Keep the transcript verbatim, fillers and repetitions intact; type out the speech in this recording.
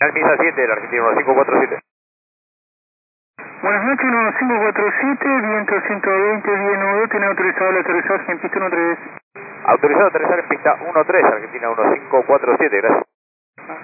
Misa siete, la Argentina uno cinco cuatro siete. Buenas noches, uno cinco cuatro siete, viento ciento veinte, vía nudo, tiene autorizado el aterrizaje en pista uno tres. Autorizado a aterrizar en pista uno tres, Argentina uno cinco cuatro siete, gracias.